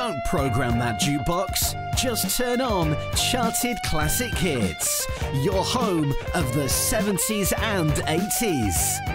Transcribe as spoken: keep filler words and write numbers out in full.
Don't program that jukebox. Just turn on Charted Classic Hits, your home of the seventies and eighties.